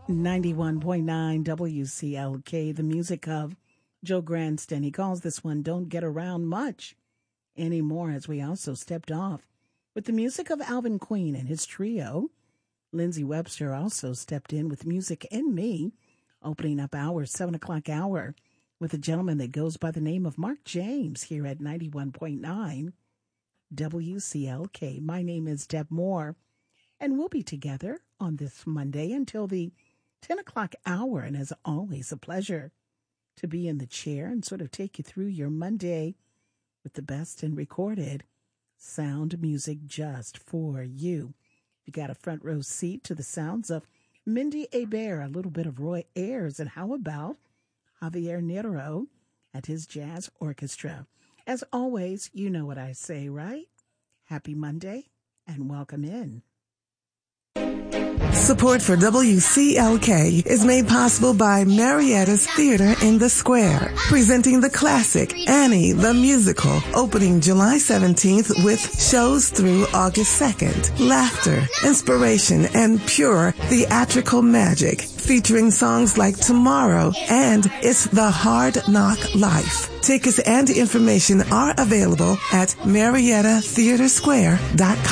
91.9 WCLK, the music of Joe Granston. He calls this one Don't Get Around Much Anymore, as we also stepped off with the music of Alvin Queen and his trio. Lindsey Webster also stepped in with Music and Me, opening up our 7 o'clock hour with a gentleman that goes by the name of Mark James here at 91.9 WCLK. My name is Deb Moore, and we'll be together on this Monday until the 10 o'clock hour. And as always, a pleasure to be in the chair and sort of take you through your Monday with the best in recorded sound music just for you. You got a front row seat to the sounds of Mindy Hebert, a little bit of Roy Ayers, and how about Javier Nero at his jazz orchestra. As always, you know what I say, right? Happy Monday and welcome in. Support for WCLK is made possible by Marietta's Theater in the Square, presenting the classic Annie the Musical, opening July 17th with shows through August 2nd. Laughter, inspiration, and pure theatrical magic, featuring songs like Tomorrow and It's the Hard Knock Life. Tickets and information are available at MariettaTheatersquare.com.